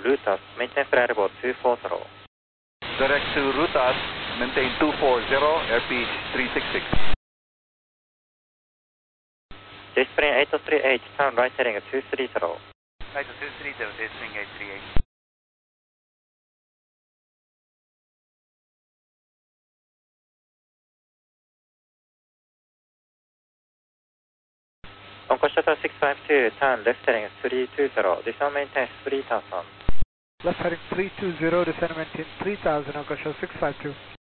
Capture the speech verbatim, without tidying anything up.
Rutas, maintain flight level two four zero. Direct to Rutas, maintain two four zero, airspeed three six six. Dayspring eight three eight, turn right heading two three zero. Right to two three zero, Dayspring eight three eight. Concourse Shuttle six five two, turn left heading three two zero, descend maintain three thousand. Left heading three two zero, descend maintain three thousand, Concourse Shuttle six five two.